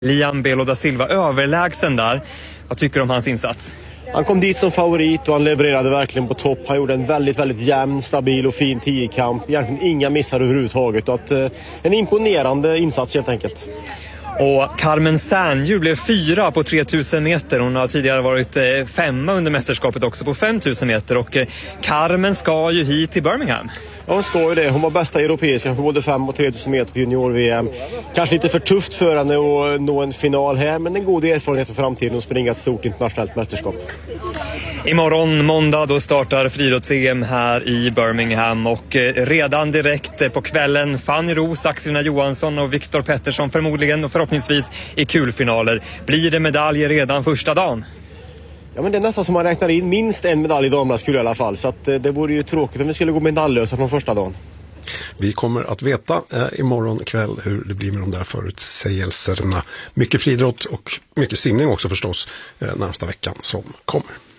Liam Belo da Silva överlägsen där. Vad tycker du om hans insats? Han kom dit som favorit och han levererade verkligen på topp. Han gjorde en väldigt, väldigt jämn, stabil och fin 10-kamp. Egentligen inga missar överhuvudtaget. Och en imponerande insats helt enkelt. Och Carmen Sandju blev 4 på 3000 meter. Hon har tidigare varit 5 under mästerskapet också på 5000 meter. Och Carmen ska ju hit till Birmingham. Ja, hon ska ju det. Hon var bästa europeiska på både 5 och 3000 meter på junior-VM. Kanske lite för tufft för henne att nå en final här, men en god erfarenhet för framtiden och springa ett stort internationellt mästerskap. Imorgon måndag då startar friidrotts-EM här i Birmingham och redan direkt på kvällen Fanny Roos, Axelina Johansson och Viktor Pettersson förmodligen och förhoppningsvis i kulfinaler. Blir det medaljer redan första dagen? Ja, men det är nästan som man räknar in minst en medalj i damernas kul i alla fall, så att det vore ju tråkigt om vi skulle gå medaljlösa från första dagen. Vi kommer att veta imorgon kväll hur det blir med de där förutsägelserna. Mycket friidrott och mycket simning också förstås närmsta veckan som kommer.